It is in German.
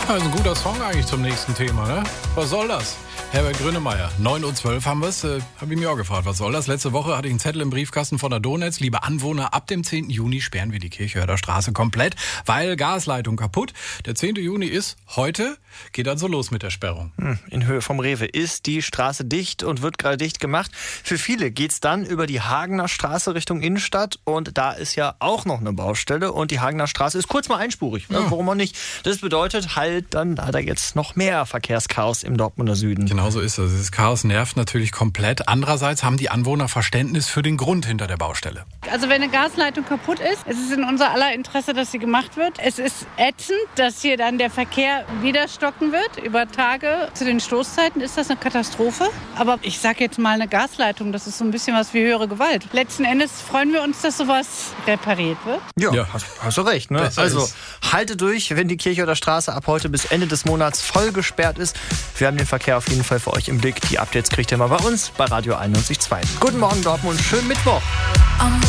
Das ist ein guter Song eigentlich zum nächsten Thema, ne? Was soll das? Herbert Grönemeyer, 9.12 Uhr haben wir es. Habe ich mich auch gefragt, was soll das? Letzte Woche hatte ich einen Zettel im Briefkasten von der Donetz. Liebe Anwohner, ab dem 10. Juni sperren wir die Kirchhörder Straße komplett, weil Gasleitung kaputt. Der 10. Juni ist heute, geht dann so los mit der Sperrung. In Höhe vom Rewe ist die Straße dicht und wird gerade dicht gemacht. Für viele geht's dann über die Hagener Straße Richtung Innenstadt und da ist ja auch noch eine Baustelle und die Hagener Straße ist kurz mal einspurig. Ja. Warum auch nicht? Das bedeutet halt dann leider jetzt noch mehr Verkehrschaos im Dortmunder Süden. Genau so ist es. Das Chaos nervt natürlich komplett. Andererseits haben die Anwohner Verständnis für den Grund hinter der Baustelle. Also wenn eine Gasleitung kaputt ist, es ist in unser aller Interesse, dass sie gemacht wird. Es ist ätzend, dass hier dann der Verkehr wieder stocken wird. Über Tage zu den Stoßzeiten ist das eine Katastrophe. Aber ich sage jetzt mal eine Gasleitung, das ist so ein bisschen was wie höhere Gewalt. Letzten Endes freuen wir uns, dass sowas repariert wird. Ja. Hast du recht. Ne? Also halte durch, wenn die Kirchhörder Straße ab heute bis Ende des Monats voll gesperrt ist. Wir haben den Verkehr auf jeden Fall für euch im Blick. Die Updates kriegt ihr mal bei uns bei Radio 91.2. Guten Morgen Dortmund, schönen Mittwoch.